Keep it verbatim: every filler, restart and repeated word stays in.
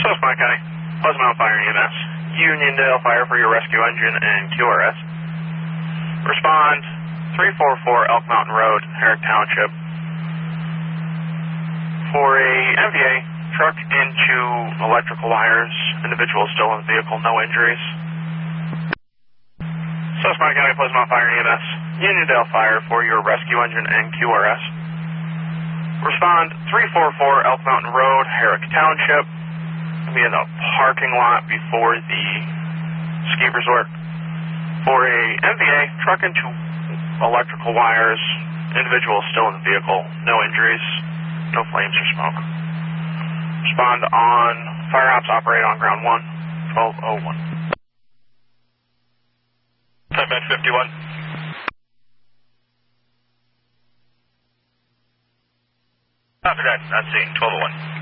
Susquehanna County, Pleasant Mountain Fire and E M S, Uniondale Fire for your rescue engine and Q R S. Respond three four four Elk Mountain Road, Herrick Township, for a M V A truck into electrical wires. Individual still in the vehicle, no injuries. Susquehanna County, Pleasant Mountain Fire and E M S, Uniondale Fire for your rescue engine and Q R S. Respond three four four Elk Mountain Road, Herrick Township. Be in the parking lot before the ski resort for a M V A truck into electrical wires. Individual still in the vehicle, no injuries, no flames or smoke. Respond on fire ops operate on ground one, twelve oh one. ten bed fifty-one. Copy that, that's scene, twelve oh one.